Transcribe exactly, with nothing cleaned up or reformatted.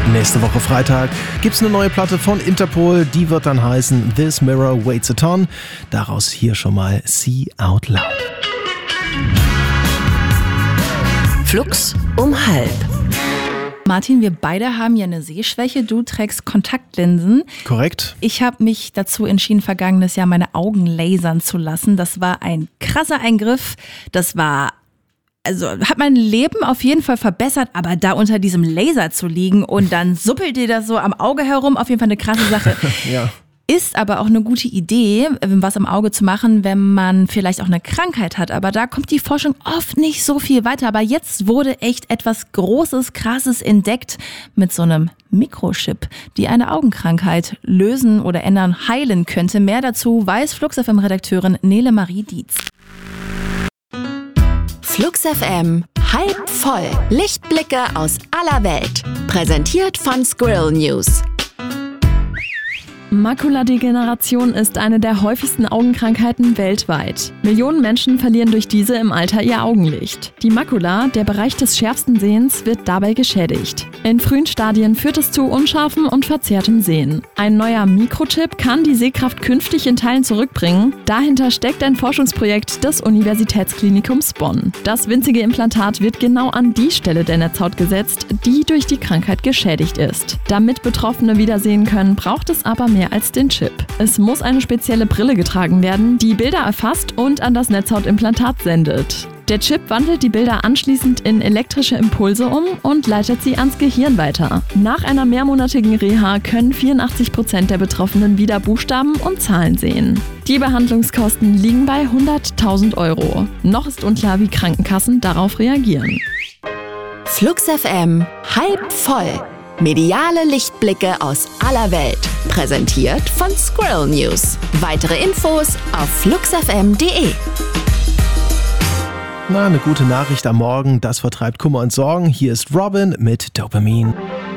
Nächste Woche Freitag gibt's eine neue Platte von Interpol, die wird dann heißen This Mirror Weighs a Ton. Daraus hier schon mal See Out Loud. Flux um halb. Martin, wir beide haben ja eine Sehschwäche. Du trägst Kontaktlinsen. Korrekt. Ich habe mich dazu entschieden, vergangenes Jahr meine Augen lasern zu lassen. Das war ein krasser Eingriff. Das war, also hat mein Leben auf jeden Fall verbessert, aber da unter diesem Laser zu liegen und dann suppelt dir das so am Auge herum, auf jeden Fall eine krasse Sache. Ja. Ist aber auch eine gute Idee, was am Auge zu machen, wenn man vielleicht auch eine Krankheit hat. Aber da kommt die Forschung oft nicht so viel weiter. Aber jetzt wurde echt etwas Großes, Krasses entdeckt mit so einem Mikrochip, die eine Augenkrankheit lösen oder ändern, heilen könnte. Mehr dazu weiß Flux F M-Redakteurin Nele Marie Dietz. Flux F M, halb voll. Lichtblicke aus aller Welt. Präsentiert von Squirrel News. Makuladegeneration ist eine der häufigsten Augenkrankheiten weltweit. Millionen Menschen verlieren durch diese im Alter ihr Augenlicht. Die Makula, der Bereich des schärfsten Sehens, wird dabei geschädigt. In frühen Stadien führt es zu unscharfem und verzerrtem Sehen. Ein neuer Mikrochip kann die Sehkraft künftig in Teilen zurückbringen. Dahinter steckt ein Forschungsprojekt des Universitätsklinikums Bonn. Das winzige Implantat wird genau an die Stelle der Netzhaut gesetzt, die durch die Krankheit geschädigt ist. Damit Betroffene wiedersehen können, braucht es aber mehr als den Chip. Es muss eine spezielle Brille getragen werden, die Bilder erfasst und an das Netzhautimplantat sendet. Der Chip wandelt die Bilder anschließend in elektrische Impulse um und leitet sie ans Gehirn weiter. Nach einer mehrmonatigen Reha können vierundachtzig Prozent der Betroffenen wieder Buchstaben und Zahlen sehen. Die Behandlungskosten liegen bei hunderttausend Euro. Noch ist unklar, wie Krankenkassen darauf reagieren. Flux F M, halb voll. Mediale Lichtblicke aus aller Welt. Präsentiert von Squirrel News. Weitere Infos auf flux f m punkt d e. Na, eine gute Nachricht am Morgen, das vertreibt Kummer und Sorgen. Hier ist Robin mit Dopamine.